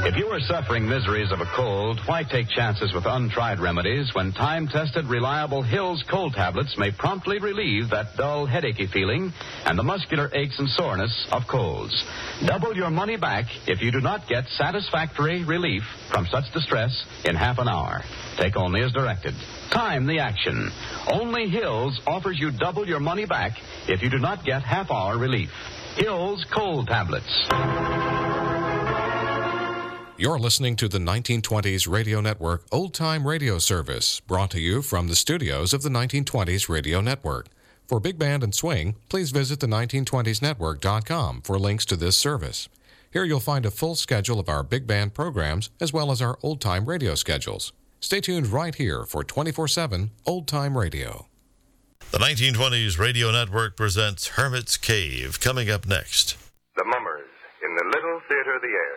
If you are suffering miseries of a cold, why take chances with untried remedies when time-tested, reliable Hills cold tablets may promptly relieve that dull, headachy feeling and the muscular aches and soreness of colds? Double your money back if you do not get satisfactory relief from such distress in half an hour. Take only as directed. Time the action. Only Hills offers you double your money back if you do not get half-hour relief. Hills cold tablets. You're listening to the 1920s Radio Network Old Time Radio Service, brought to you from the studios of the 1920s Radio Network. For Big Band and Swing, please visit the 1920snetwork.com for links to this service. Here you'll find a full schedule of our Big Band programs as well as our Old Time Radio schedules. Stay tuned right here for 24/7 Old Time Radio. The 1920s Radio Network presents Hermit's Cave, coming up next. The Mummers in the Little Theater of the Air.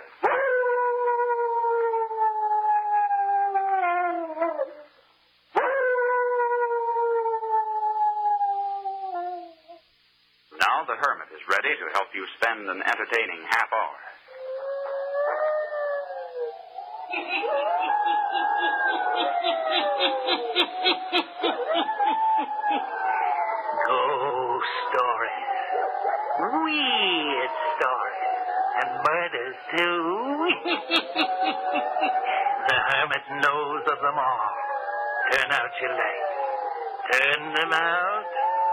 Now the Hermit is ready to help you spend an entertaining half hour. Ghost stories, weird stories, and murders too. The Hermit knows of them all. Turn out your lights. Turn them out.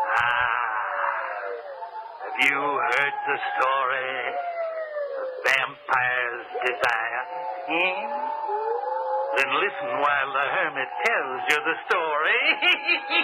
Have you heard the story of Vampire's Desire? Then listen while the Hermit tells you the story.